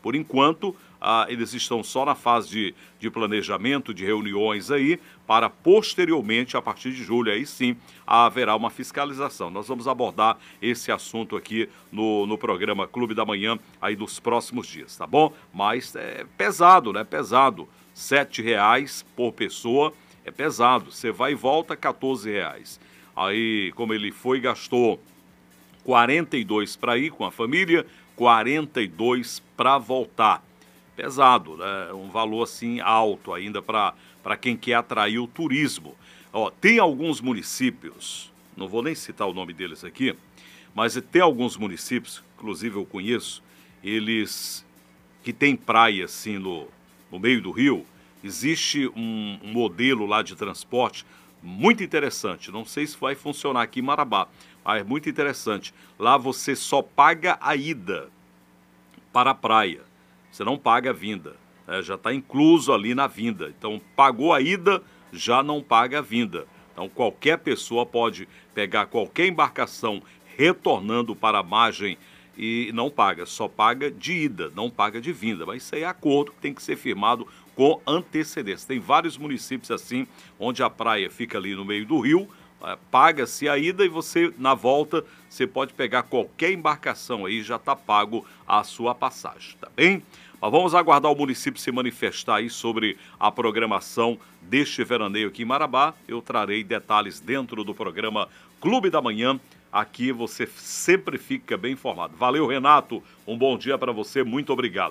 Por enquanto, eles estão só na fase de planejamento, de reuniões aí, para posteriormente, a partir de julho, aí sim, haverá uma fiscalização. Nós vamos abordar esse assunto aqui no programa Clube da Manhã, aí nos próximos dias, tá bom? Mas é pesado, né? Pesado. R$ 7,00 por pessoa é pesado. Você vai e volta, R$ 14,00. Aí, como ele foi, gastou 42 para ir com a família, 42 para voltar. Pesado, né? Um valor assim alto ainda para quem quer atrair o turismo. Ó, tem alguns municípios, não vou nem citar o nome deles aqui, mas tem alguns municípios, inclusive eu conheço, eles que tem praia assim no meio do rio. Existe um modelo lá de transporte muito interessante. Não sei se vai funcionar aqui em Marabá, mas é muito interessante. Lá você só paga a ida para a praia. Você não paga a vinda. Já está incluso ali na vinda. Então, pagou a ida, já não paga a vinda. Então, qualquer pessoa pode pegar qualquer embarcação retornando para a margem e não paga. Só paga de ida, não paga de vinda. Mas isso aí é acordo que tem que ser firmado com antecedência. Tem vários municípios assim, onde a praia fica ali no meio do rio, paga-se a ida e você, na volta, você pode pegar qualquer embarcação aí, já está pago a sua passagem, tá bem? Mas vamos aguardar o município se manifestar aí sobre a programação deste veraneio aqui em Marabá. Eu trarei detalhes dentro do programa Clube da Manhã. Aqui você sempre fica bem informado. Valeu, Renato. Um bom dia para você. Muito obrigado.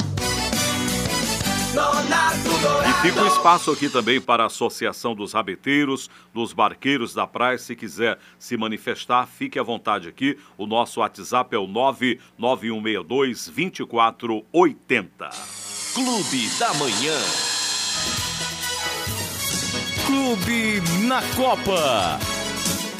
E fica um espaço aqui também para a Associação dos Rabeteiros, dos Barqueiros da Praia. Se quiser se manifestar, fique à vontade aqui. O nosso WhatsApp é o 99162-2480. Clube da Manhã. Clube na Copa.